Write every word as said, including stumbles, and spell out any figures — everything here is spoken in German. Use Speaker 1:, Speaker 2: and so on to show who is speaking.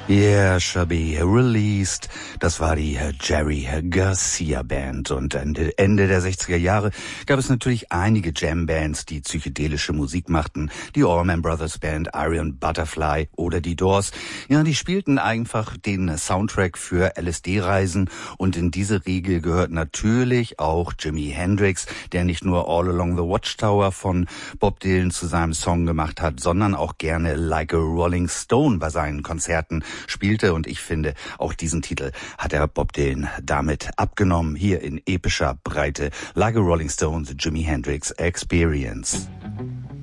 Speaker 1: Yeah, shall be released. Das war die Jerry Garcia Band. Und Ende, Ende der sechziger Jahre gab es natürlich einige Jam-Bands, die psychedelische Musik machten. Die Allman Brothers Band, Iron Butterfly oder die Doors. Ja, die spielten einfach den Soundtrack für L S D-Reisen. Und in diese Riege gehört natürlich auch Jimi Hendrix, der nicht nur All Along the Watchtower von Bob Dylan zu seinem Song gemacht hat, sondern auch gerne Like a Rolling Stone bei seinen Konzerten spielte. Und ich finde, auch diesen Titel hat er Bob Dylan damit abgenommen. Hier in epischer Breite Like a Rolling Stones, Jimi Hendrix Experience.